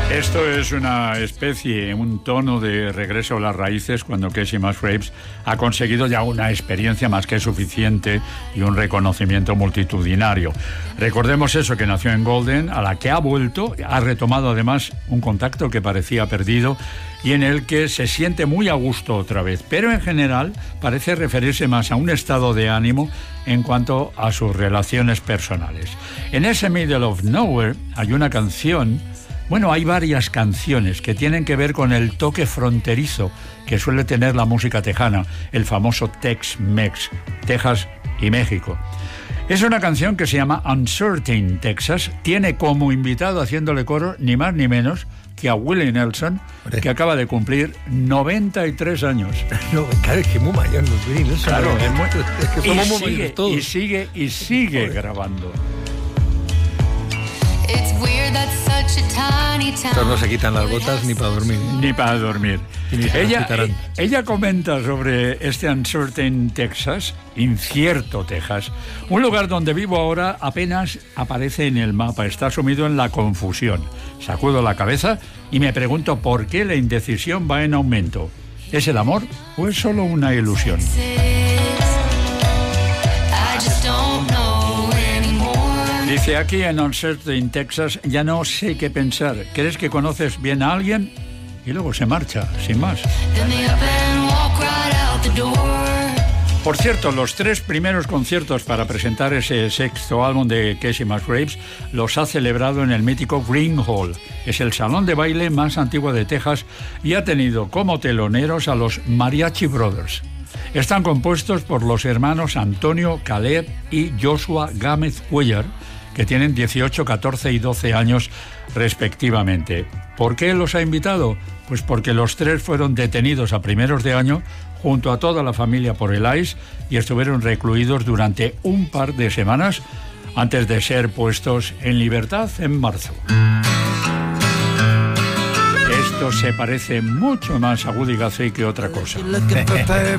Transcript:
Esto es una especie, un tono de regreso a las raíces cuando Kacey Musgraves ha conseguido ya una experiencia más que suficiente y un reconocimiento multitudinario. Recordemos eso, que nació en Golden, a la que ha vuelto, ha retomado además un contacto que parecía perdido y en el que se siente muy a gusto otra vez, pero en general parece referirse más a un estado de ánimo en cuanto a sus relaciones personales. En ese Middle of Nowhere hay una canción. Bueno, hay varias canciones que tienen que ver con el toque fronterizo que suele tener la música tejana, el famoso Tex-Mex, Texas y México. Es una canción que se llama Uncertain Texas, tiene como invitado haciéndole coro ni más ni menos que a Willie Nelson, que acaba de cumplir 93 años. No, claro, es que es muy mayor, ¿no? Willie Nelson. Claro, es que somos muy mayores todos. Y sigue grabando. Estos no se quitan las botas ni para dormir. Ni para dormir. Ella comenta sobre este Uncertain Texas, incierto Texas, un lugar donde vivo ahora apenas aparece en el mapa, está sumido en la confusión. Sacudo la cabeza y me pregunto por qué la indecisión va en aumento. ¿Es el amor o es solo una ilusión? Dice aquí en Uncertain Texas, ya no sé qué pensar. ¿Crees que conoces bien a alguien? Y luego se marcha, sin más. Por cierto, los 3 primeros conciertos para presentar ese sexto álbum de Kacey Musgraves los ha celebrado en el mítico Green Hall. Es el salón de baile más antiguo de Texas y ha tenido como teloneros a los Mariachi Brothers. Están compuestos por los hermanos Antonio, Caleb y Joshua Gámez Cuellar, que tienen 18, 14 y 12 años respectivamente. ¿Por qué los ha invitado? Pues porque los 3 fueron detenidos a primeros de año junto a toda la familia por el ICE y estuvieron recluidos durante un par de semanas antes de ser puestos en libertad en marzo. Esto se parece mucho más a Woody Guthrie que otra cosa.